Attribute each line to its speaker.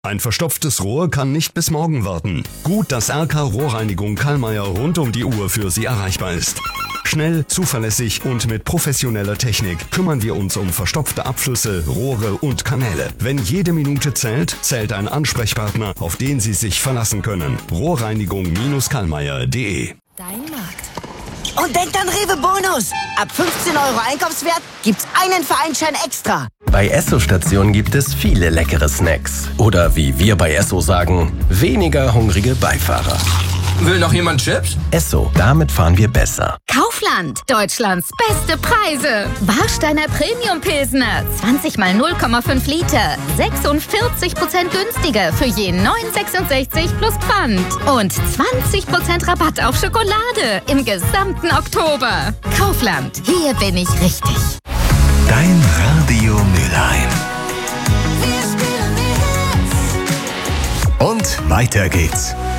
Speaker 1: Ein verstopftes Rohr kann nicht bis morgen warten. Gut, dass RK Rohrreinigung Kallmeier rund um die Uhr für Sie erreichbar ist. Schnell, zuverlässig und mit professioneller Technik kümmern wir uns um verstopfte Abflüsse, Rohre und Kanäle. Wenn jede Minute zählt, zählt ein Ansprechpartner, auf den Sie sich verlassen können. Rohrreinigung-kallmeier.de.
Speaker 2: Dein Markt. Und denkt an Rewe Bonus. Ab 15 € Einkaufswert gibt's einen Vereinsschein extra.
Speaker 3: Bei Esso-Stationen gibt es viele leckere Snacks. Oder wie wir bei Esso sagen, weniger hungrige Beifahrer.
Speaker 4: Will noch jemand Chips?
Speaker 3: Esso, damit fahren wir besser.
Speaker 5: Kaufland, Deutschlands beste Preise. Warsteiner Premium Pilsner, 20 mal 0,5 Liter, 46% günstiger für je 9,66 plus Pfand. Und 20% Rabatt auf Schokolade im gesamten Oktober. Kaufland, hier bin ich richtig.
Speaker 6: Dein Radio Mülheim. Und weiter geht's.